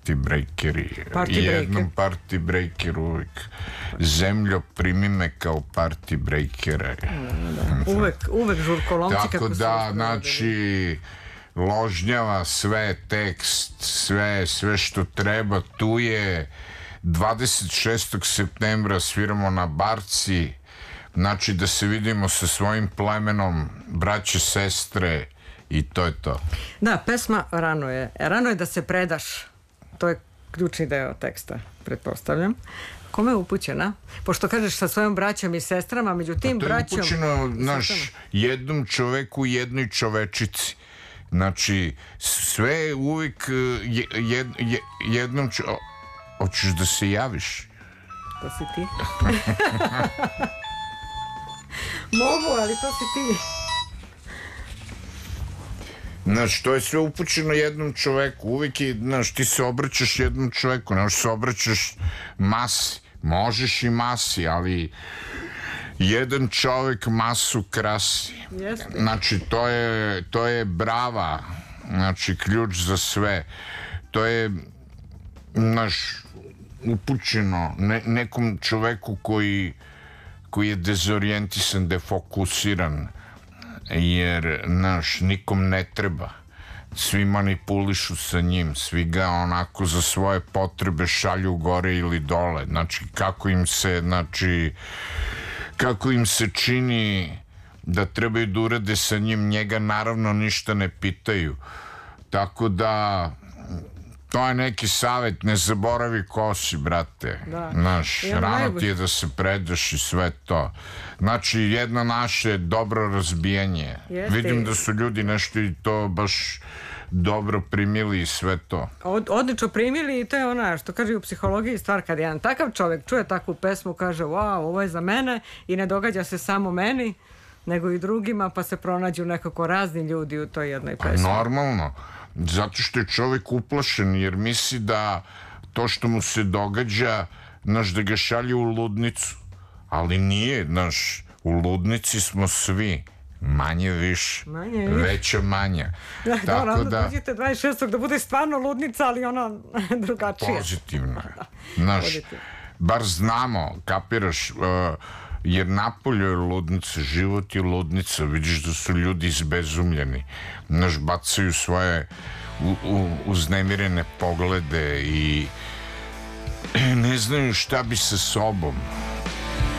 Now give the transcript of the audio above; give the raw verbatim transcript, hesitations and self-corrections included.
party breakeri. Party Jednom party breakeru uvijek. Zemljo, primi me kao party breakera. Da. Uvek, uvek žurkolomci kako tako su da, znači, ložnjava sve, tekst, sve, sve što treba. Tu je dvadeset šestog septembra sviramo na Barci. Znači da se vidimo sa svojim plemenom, braće, sestre, i to je to. Da, pesma Rano je. Rano je da se predaš. To je ključni deo teksta, pretpostavljam. Kome je upućena? Pošto kažeš sa svojom braćom i sestrama, međutim braćom... To je upućeno, znaš, jednom čoveku i jednoj čovečici. Znači, sve uvijek jed, jed, jednom čo... Hoćeš da se javiš? To si ti. Mogu, ali to si ti. Znaš, to je sve upućeno jednom čoveku. Uvijek je, znaš, ti se obraćaš jednom čoveku, ne možeš se obraćaš masi. Možeš i masi, ali jedan čovek masu krasi. Jeste. Znači, to je, to je brava, znači, ključ za sve. To je, znaš, upućeno ne, nekom čoveku koji, koji je dezorijentisan, defokusiran, jer, znaš, nikom ne treba. Svi manipulišu sa njim, svi ga onako za svoje potrebe šalju gore ili dole. Znači, kako im se, znači, kako im se čini da trebaju da urade sa njim, njega naravno ništa ne pitaju. Tako da, to je neki savjet, ne zaboravi ko si, brate. Da. Znaš, Ja, rano najbolj... ti je da se predaš i sve to. Znači, jedno naše dobro razbijanje. Jeste. Vidim da su ljudi nešto i to baš dobro primili i sve to. Od, odlično primili i to je ona, što kaže u psihologiji stvar, kad jedan takav čovjek čuje takvu pesmu, kaže, wow, ovo je za mene i ne događa se samo meni, nego i drugima, pa se pronađu nekako razni ljudi u toj jednoj pesmi. Normalno. Zato što je čovjek uplašen, jer misli da to što mu se događa, znaš, da ga šalje u ludnicu. Ali nije, znaš, u ludnici smo svi. Manje više. Manje više. Veća manja. Da, tako dobro, da... dođite dvadeset šestog da bude stvarno ludnica, ali ona drugačija. Pozitivna. Znaš, bar znamo, kapiraš... Uh, jer napolju je ludnica, život je ludnica, vidiš da su ljudi izbezumljeni, znaš, bacaju svoje u, u, uznemirene poglede i ne znaju šta bi sa sobom.